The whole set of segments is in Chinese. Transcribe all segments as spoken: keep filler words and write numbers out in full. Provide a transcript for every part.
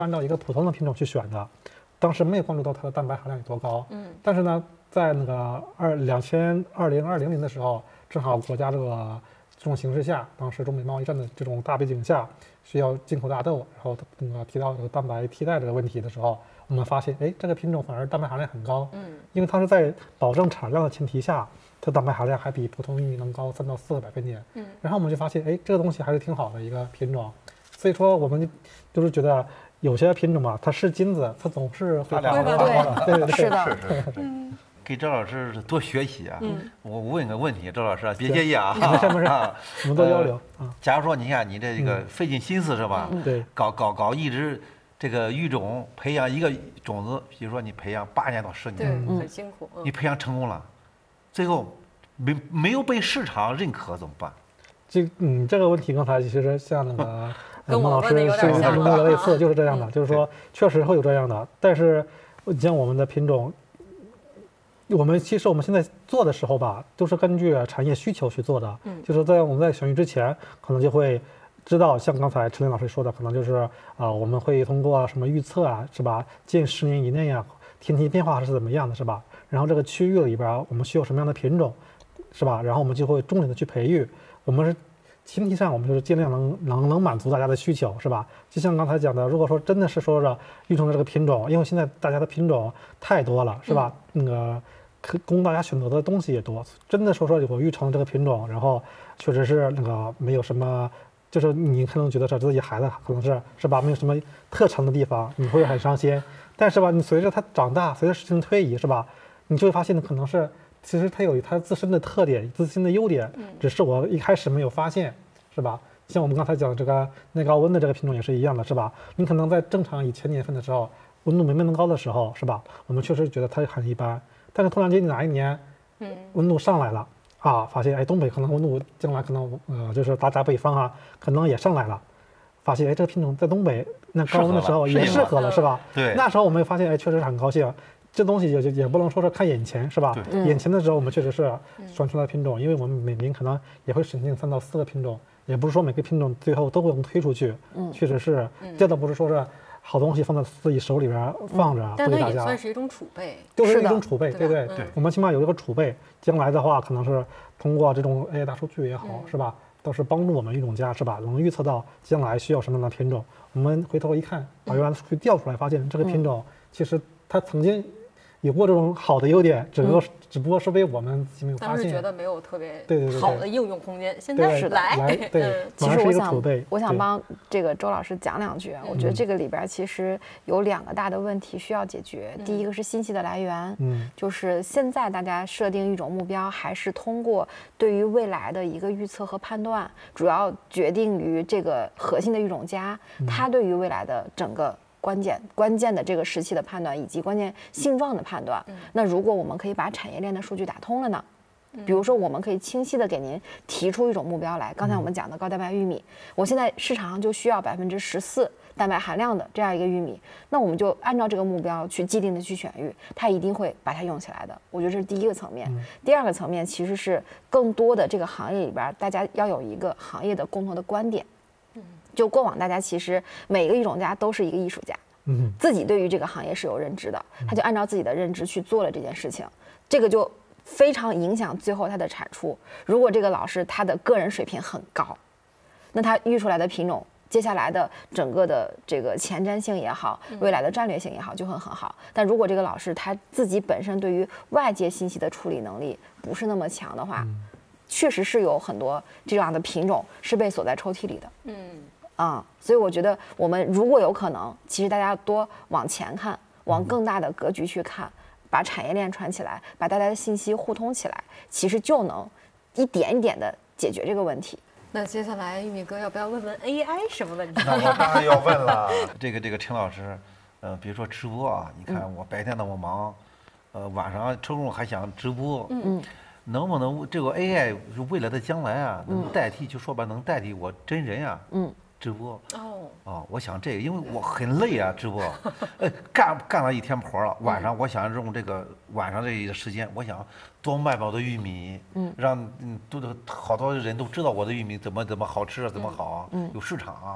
按照一个普通的品种去选的，当时没有关注到它的蛋白含量有多高。嗯，但是呢，在那个二两千二零二零年的时候，正好国家这个这种形势下，当时中美贸易战的这种大背景下，需要进口大豆，然后那个提到这个蛋白替代这个问题的时候，我们发现，哎，这个品种反而蛋白含量很高。嗯，因为它是在保证产量的前提下，它蛋白含量还比普通玉米能高三到四个百分点。嗯，然后我们就发现，哎，这个东西还是挺好的一个品种。所以说，我们就是觉得。有些品种嘛，它是金子，它总是会发光的。对对对， 是的， 是是是。嗯，给赵老师多学习啊。嗯，我问个问题，赵老师啊，别介意啊。 没事没事，我们多交流啊。假如说你看你这这个费尽心思是吧？ 对。 搞搞搞一直这个育种，培养一个种子，比如说你培养八年到十年，对，很辛苦。 你培养成功了，最后没没有被市场认可怎么办？ 这嗯这个问题刚才其实像那个。 跟孟老师是他中国的类似，就是这样的，就是说确实会有这样的。但是，像我们的品种，我们其实我们现在做的时候吧，都是根据产业需求去做的。嗯，就是在我们在选育之前，可能就会知道，像刚才陈林老师说的，可能就是啊、呃，我们会通过什么预测啊，是吧？近十年以内呀、啊，天气变化是怎么样的，是吧？然后这个区域里边我们需要什么样的品种，是吧？然后我们就会重点的去培育。我们是。前提上，我们就是尽量能能能满足大家的需求，是吧？就像刚才讲的，如果说真的是说着育成的这个品种，因为现在大家的品种太多了，是吧？嗯、那个可供大家选择的东西也多，真的说说我育成这个品种，然后确实是那个没有什么，就是你可能觉得说自己孩子可能是是吧，没有什么特长的地方，你会很伤心。但是吧，你随着他长大，随着时间推移，是吧？你就会发现可能是。其实它有它自身的特点、自身的优点，只是我一开始没有发现，是吧？像我们刚才讲这个耐高温的这个品种也是一样的，是吧？你可能在正常以前年份的时候，温度没那么高的时候，是吧？我们确实觉得它很一般，但是突然间哪一年，嗯，温度上来了啊，发现哎，东北可能温度将来可能呃，就是大家北方啊，可能也上来了，发现哎，这个品种在东北那高温的时候也适合了，是吧？ 对， 那时候我们发现哎，确实很高兴。这东西也也不能说是看眼前，是吧？眼前的时候我们确实是选出来品种，因为我们每年可能也会审定三到四个品种，也不是说每个品种最后都会能推出去。嗯，确实是，这倒不是说是好东西放在自己手里边放着， 但它也算是一种储备， 就是一种储备，对对对。 我们起码有一个储备，将来的话可能是通过这种 A I 大数据也好，是吧？都是帮助我们育种家，是吧？能预测到将来需要什么样的品种。我们回头一看，把原来的数据调出来，发现这个品种其实它曾经。有过这种好的优点，只不过、嗯、只不过是被我们没有发现。 当时觉得没有特别对对对好的应用空间，现在是来。 来对， 嗯、 其实我想我想帮这个周老师讲两句。我觉得这个里边其实有两个大的问题需要解决。嗯、第一个是信息的来源，嗯，就是现在大家设定育种目标，还是通过对于未来的一个预测和判断，主要决定于这个核心的育种家，嗯、他对于未来的整个。关键关键的这个时期的判断，以及关键性状的判断。嗯、那如果我们可以把产业链的数据打通了呢？比如说，我们可以清晰的给您提出一种目标来。刚才我们讲的高蛋白玉米，我现在市场上就需要百分之十四蛋白含量的这样一个玉米，那我们就按照这个目标去既定的去选育，它一定会把它用起来的。我觉得这是第一个层面。嗯、第二个层面其实是更多的这个行业里边，大家要有一个行业的共同的观点。就过往大家其实每个育种家都是一个艺术家，嗯，自己对于这个行业是有认知的，他就按照自己的认知去做了这件事情，这个就非常影响最后他的产出。如果这个老师他的个人水平很高，那他育出来的品种，接下来的整个的这个前瞻性也好，未来的战略性也好，就会很好。但如果这个老师他自己本身对于外界信息的处理能力不是那么强的话，确实是有很多这样的品种是被锁在抽屉里的。嗯。啊、嗯，所以我觉得我们如果有可能，其实大家多往前看，往更大的格局去看，把产业链串起来，把大家的信息互通起来，其实就能一点一点的解决这个问题。 那接下来玉米哥要不要问问 A I 什么问题？ 那我当然要问了。这个这个陈老师，呃，比如说直播啊，你看我白天那么忙，呃，晚上抽空还想直播，嗯，能不能这个 A I 未来的将来啊，能代替，就说白能代替我真人啊，嗯。直播哦哦，我想这个，因为我很累啊，直播，呃，干干了一天活了，晚上我想用这个晚上这个时间，我想多卖卖我的玉米，嗯，让嗯都好多人都知道我的玉米怎么怎么好吃啊，怎么好啊，嗯，有市场啊，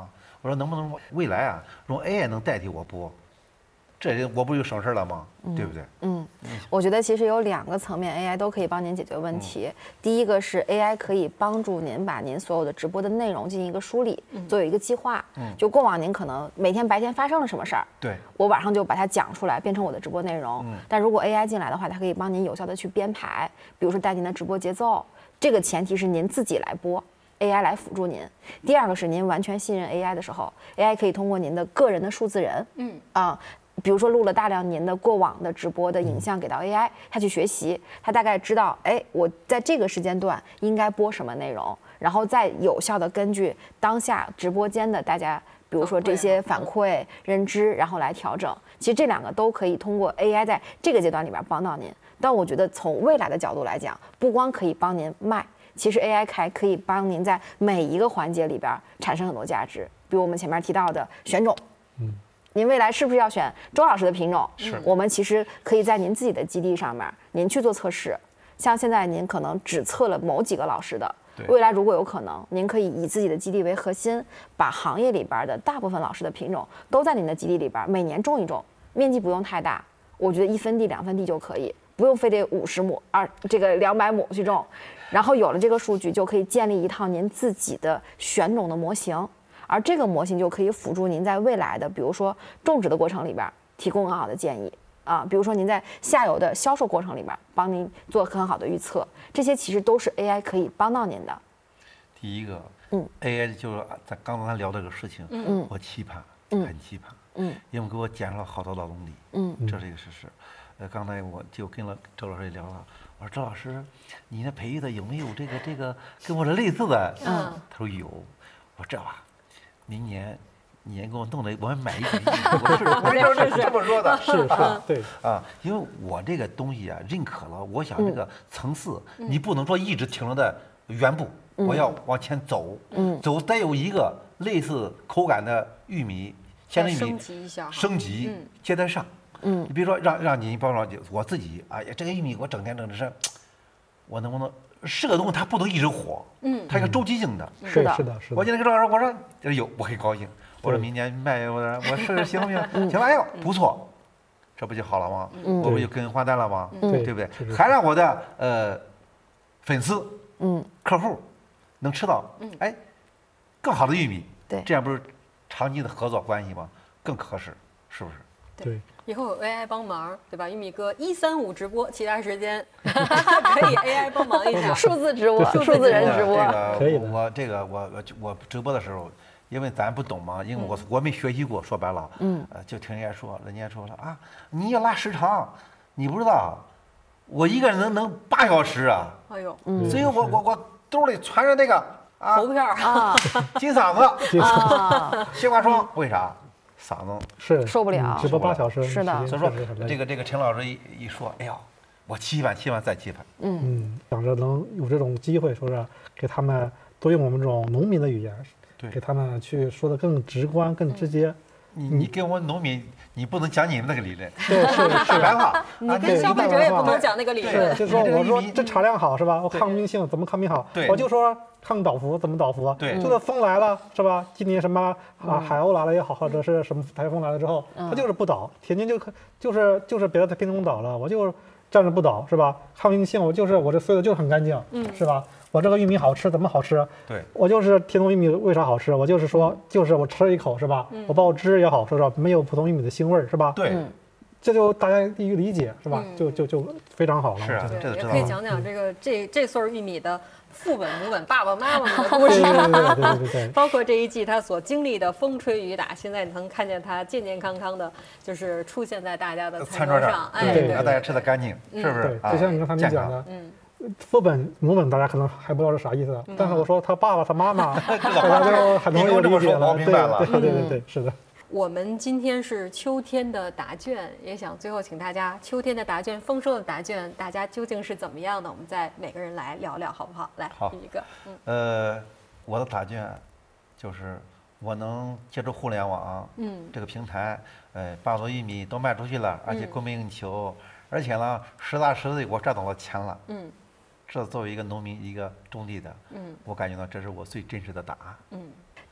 我说能不能未来啊，用 A I 能代替我播，这我不就省事了吗？ 嗯、 对不对？ 嗯，我觉得其实有两个层面 ，A I 都可以帮您解决问题。嗯、第一个是 A I 可以帮助您把您所有的直播的内容进行一个梳理，嗯、做一个计划。嗯，就过往您可能每天白天发生了什么事儿， 对， 我晚上就把它讲出来，变成我的直播内容。嗯，但如果 A I 进来的话，它可以帮您有效的去编排，比如说带您的直播节奏。这个前提是您自己来播 ，A I 来辅助您。第二个是您完全信任 A I 的时候 ，A I 可以通过您的个人的数字人，嗯啊。比如说录了大量您的过往的直播的影像给到 A I， 它去学习，它大概知道，哎，我在这个时间段应该播什么内容，然后再有效的根据当下直播间的大家，比如说这些反馈、认知，然后来调整。其实这两个都可以通过 A I 在这个阶段里边帮到您。但我觉得从未来的角度来讲，不光可以帮您卖，其实 A I 还可以帮您在每一个环节里边产生很多价值。比如我们前面提到的选种，嗯。您未来是不是要选周老师的品种？ 是， 我们其实可以在您自己的基地上面，您去做测试。像现在您可能只测了某几个老师的，未来如果有可能，您可以以自己的基地为核心，把行业里边的大部分老师的品种都在您的基地里边，每年种一种，面积不用太大，我觉得一分地、两分地就可以，不用非得五十亩、二这个两百亩去种。然后有了这个数据，就可以建立一套您自己的选种的模型。而这个模型就可以辅助您在未来的，比如说种植的过程里边提供很好的建议啊，比如说您在下游的销售过程里边帮您做很好的预测，这些其实都是 A I 可以帮到您的。 第一个，嗯 ，A I 就是咱刚才聊这个事情，嗯，我期盼，很期盼，嗯，因为给我减少了好多劳动力，嗯，这是一个事实。呃，刚才我就跟了周老师也聊了，我说周老师，你那培育的有没有这个这个跟我这类似的？嗯，他说有，我说这吧。明年，你也给我弄的，我买一个，我是我就是这么说的， 是是，对啊，因为我这个东西啊认可了，我想这个层次，你不能说一直停留在原步，我要往前走，嗯，走再有一个类似口感的玉米，现在玉米升级一下， 升级接得上，嗯，你比如说让让你，包括我自己，哎呀，这个玉米我整天整的是，我能不能？是个东西，它不能一直火，嗯，它有个周期性的， 是的，是的，是的。 我今天跟周老师我说有，我很高兴。我说明年卖，我我试试行不行？行了，哎呦，不错，这不就好了吗？我不就更换代了吗？对不对？还让我的呃粉丝、嗯客户能吃到，哎，更好的玉米， 对， 这样不是长期的合作关系吗？更合适，是不是？ 对。 以后有 A I 帮忙，对吧？玉米哥一三五直播，其他时间可以 A I 帮忙一下， 数字直播，数字人直播， 可以的。 我这个我我我直播的时候，因为咱不懂嘛，因为我我没学习过，说白了，嗯，呃，就听人家说，人家说了啊，你要拉时长，你不知道，我一个人能能八小时啊，哎呦，所以我我我兜里揣着那个啊投票啊， 金嗓子啊，西瓜霜，为啥？嗓子是受不了， 直播八小时， 是的。 所以说，这个这个陈老师一一说，哎呀，我期盼期盼再期盼。 嗯嗯，想着能有这种机会，说是给他们多用我们这种农民的语言， 对， 给他们去说的更直观、更直接。 你你跟我农民，你不能讲你们那个理论， 对，是是白话。 你跟消费者也不能讲那个理论。 就是说，我说这产量好是吧？我抗病性怎么抗病好？我就说抗倒伏怎么倒伏？ 对， 这个风来了是吧？今年什么啊海鸥来了也好，或者是什么台风来了之后，它就是不倒。天津就就是就是别的品种倒了，我就站着不倒是吧？抗病性我就是我这碎的就很干净，是吧？我这个玉米好吃，怎么好吃？ 对， 我就是天通玉米为啥好吃？我就是说，就是我吃了一口是吧？我爆汁也好，是吧？没有普通玉米的腥味儿是吧？ 对， 这就大家易于理解是吧？就就就非常好了。 是啊， 也可以讲讲这个这这穗玉米的父本、母本、爸爸妈妈们的故事， 对对对对， 包括这一季它所经历的风吹雨打，现在能看见它健健康康的，就是出现在大家的餐桌上， 哎，对，让大家吃的干净，是不是？ 就像你刚才你讲的，嗯。父本母本大家可能还不知道是啥意思，但是我说他爸爸他妈妈，大家就很容易理解了。 明白了， 对对对对，是的。 我们今天是秋天的答卷，也想最后请大家，秋天的答卷，丰收的答卷，大家究竟是怎么样的？我们再每个人来聊聊，好不好？来，一个， 嗯，呃，我的答卷就是我能借助互联网，嗯，这个平台，呃，把我的玉米都卖出去了，而且供不应求，而且呢，实打实的我赚到了钱了，嗯。这作为一个农民，一个种地的，嗯，我感觉到这是我最真实的答案。 嗯，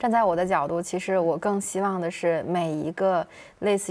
站在我的角度，其实我更希望的是每一个类似于